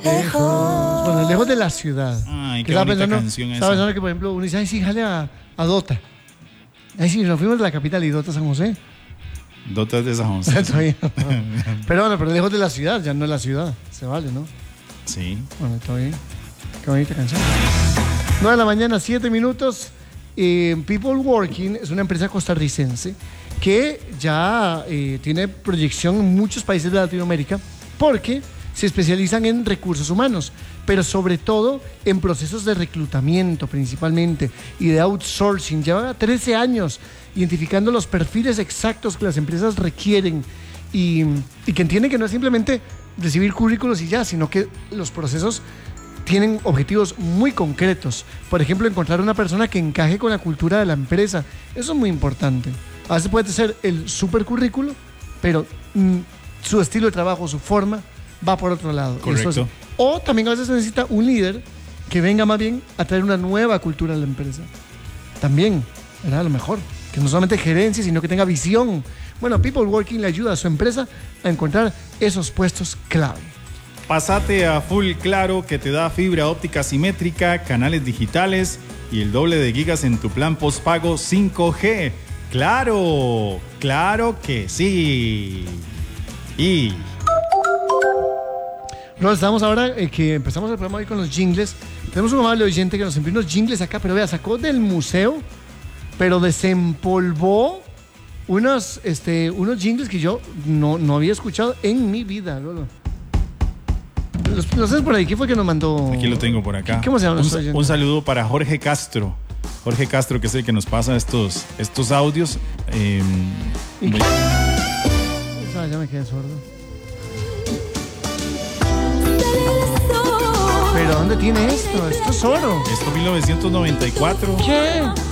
lejos. Bueno, lejos de la ciudad. Ay, Que qué bonita pensando, canción estaba esa. pensando que, por ejemplo, uno dice, ay, sí, jale a Dota. Ay, sí, nos fuimos de la capital y Dota San José. Dotas de San José. Todavía no. Pero bueno, pero lejos de la ciudad, ya no es la ciudad. Se vale, ¿no? Sí. Bueno, está bien. Qué bonita canción. 9 de la mañana, 7 minutos. People Working es una empresa costarricense que ya tiene proyección en muchos países de Latinoamérica porque se especializan en recursos humanos, pero sobre todo en procesos de reclutamiento principalmente y de outsourcing. Lleva 13 años identificando los perfiles exactos que las empresas requieren y que entienden que no es simplemente recibir currículos y ya, sino que los procesos tienen objetivos muy concretos. Por ejemplo, encontrar una persona que encaje con la cultura de la empresa. Eso es muy importante. A veces puede ser el super currículo, pero su estilo de trabajo, su forma, va por otro lado. Correcto. O también a veces se necesita un líder que venga más bien a traer una nueva cultura a la empresa. También, ¿verdad? A lo mejor. Que no solamente gerencia, sino que tenga visión. Bueno, People Working le ayuda a su empresa a encontrar esos puestos clave. Pásate a Full Claro, que te da fibra óptica simétrica, canales digitales y el doble de gigas en tu plan postpago 5G. ¡Claro! ¡Claro que sí! Y... No, estamos ahora que empezamos el programa hoy con los jingles. Tenemos un amable oyente que nos envió unos jingles acá, pero vea, sacó del museo, pero desempolvó unos jingles que yo no había escuchado en mi vida, Lolo. Los haces por ahí. ¿Quién fue que nos mandó? Aquí lo tengo por acá. ¿Cómo se llama nuestro oyente? Un saludo para Jorge Castro. Jorge Castro, que es el que nos pasa estos audios. ¿Y qué? Ya me quedé sordo. ¿Pero dónde tiene esto? Esto es oro. Esto 1994. ¿Qué?